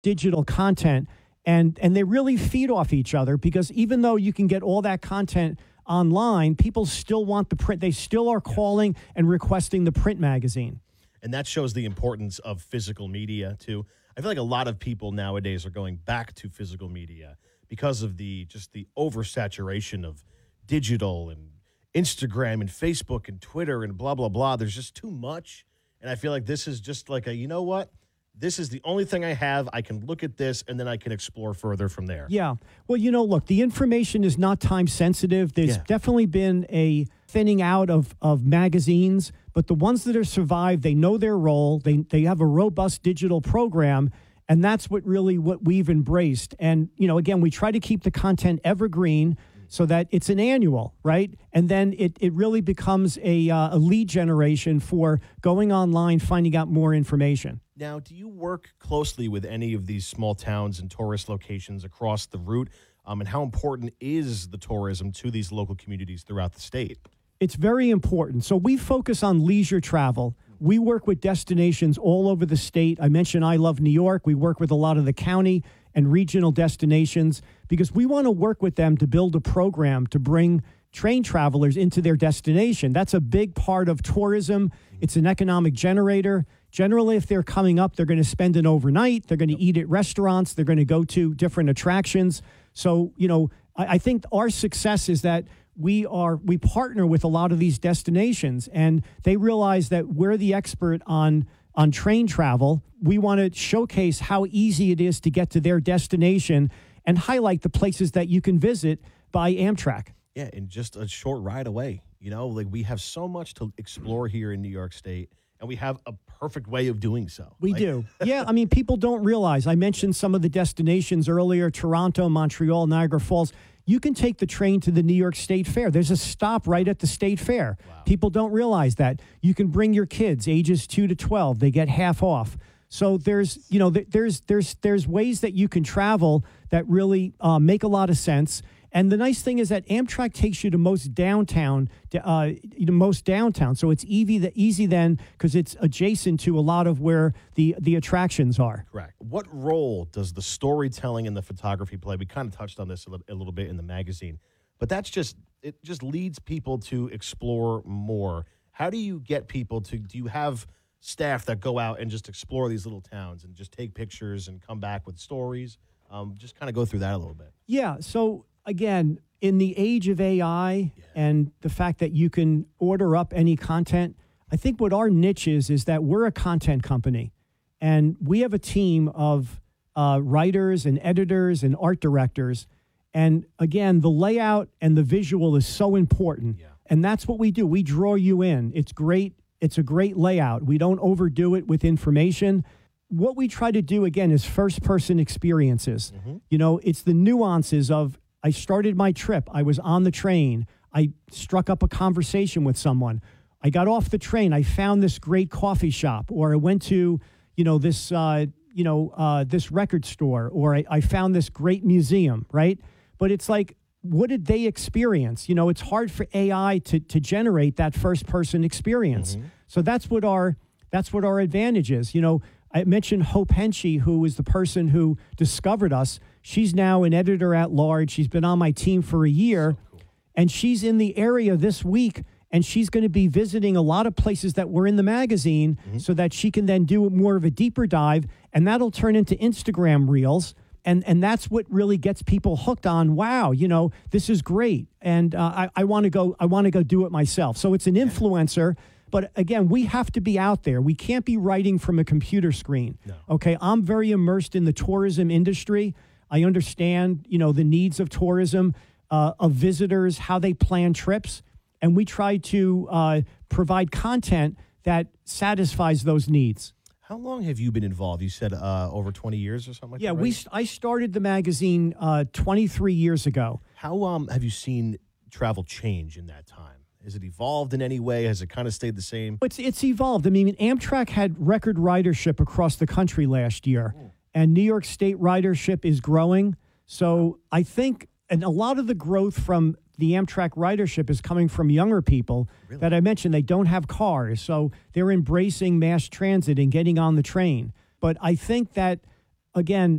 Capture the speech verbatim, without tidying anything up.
digital content, and and they really feed off each other, because even though you can get all that content online, people still want the print. They still are calling and requesting the print magazine. And that shows the importance of physical media, too. I feel like a lot of people nowadays are going back to physical media because of the just the oversaturation of digital and Instagram and Facebook and Twitter and blah, blah, blah. There's just too much. And I feel like this is just like a, you know what? This is the only thing I have. I can look at this, and then I can explore further from there. Yeah. Well, you know, look, the information is not time sensitive. There's Yeah. definitely been a thinning out of, of magazines, but the ones that have survived, they know their role. They they have a robust digital program, and that's what really what we've embraced. And, you know, again, we try to keep the content evergreen so that it's an annual, right? And then it, it really becomes a, uh, a lead generation for going online, finding out more information. Now, do you work closely with any of these small towns and tourist locations across the route? Um, and how important is the tourism to these local communities throughout the state? It's very important. So we focus on leisure travel. We work with destinations all over the state. I mentioned I Love New York. We work with a lot of the county and regional destinations because we want to work with them to build a program to bring train travelers into their destination. That's a big part of tourism. It's an economic generator. Generally, if they're coming up, they're going to spend an overnight. They're going to eat at restaurants. They're going to go to different attractions. So, you know, I, I think our success is that we are we partner with a lot of these destinations, and they realize that we're the expert on on train travel. We want to showcase how easy it is to get to their destination and highlight the places that you can visit by Amtrak. Yeah, in just a short ride away. You know, like we have so much to explore here in New York State, and we have a perfect way of doing so. We Like- do. Yeah, I mean, people don't realize. I mentioned some of the destinations earlier, Toronto, Montreal, Niagara Falls. You can take the train to the New York State Fair. There's a stop right at the State Fair. Wow. People don't realize that. You can bring your kids, ages two to twelve. They get half off. So there's, you know, th- there's there's there's ways that you can travel that really uh, make a lot of sense. And the nice thing is that Amtrak takes you to most downtown, to, uh, to most downtown. So it's easy, the, easy then because it's adjacent to a lot of where the, the attractions are. Correct. What role does the storytelling and the photography play? We kind of touched on this a little, a little bit in the magazine, but that's just, it just leads people to explore more. How do you get people to, do you have staff that go out and just explore these little towns and just take pictures and come back with stories? Um, just kind of go through that a little bit. Yeah. So again, in the age of A I Yeah. and the fact that you can order up any content, I think what our niche is, is that we're a content company. And we have a team of uh, writers and editors and art directors. And again, the layout and the visual is so important. Yeah. And that's what we do. We draw you in. It's great. It's a great layout. We don't overdo it with information. What we try to do, again, is first-person experiences. Mm-hmm. You know, it's the nuances of, I started my trip. I was on the train. I struck up a conversation with someone. I got off the train. I found this great coffee shop, or I went to, you know, this, uh, you know, uh, this record store, or I, I found this great museum, right? But it's like, what did they experience? You know, it's hard for A I to to generate that first person experience. Mm-hmm. So that's what our that's what our advantage is. You know, I mentioned Hope Henchy, who is the person who discovered us. She's now an editor at large. She's been on my team for a year, So cool. and she's in the area this week, and she's going to be visiting a lot of places that were in the magazine Mm-hmm. so that she can then do more of a deeper dive, and that'll turn into Instagram reels. And and that's what really gets people hooked on, wow, you know, this is great. And uh, I, I want to go, I want to go do it myself. So it's an influencer. But again, we have to be out there. We can't be writing from a computer screen. No. Okay, I'm very immersed in the tourism industry. I understand, you know, the needs of tourism, uh, of visitors, how they plan trips. And we try to uh, provide content that satisfies those needs. How long have you been involved? You said uh, over twenty years or something like Yeah, that, we. right? I started the magazine uh, twenty-three years ago. How um, have you seen travel change in that time? Has it evolved in any way? Has it kind of stayed the same? It's it's evolved. I mean, Amtrak had record ridership across the country last year, and New York State ridership is growing. So I think, and a lot of the growth from the Amtrak ridership is coming from younger people Really? that I mentioned. They don't have cars, so they're embracing mass transit and getting on the train. But I think that, again,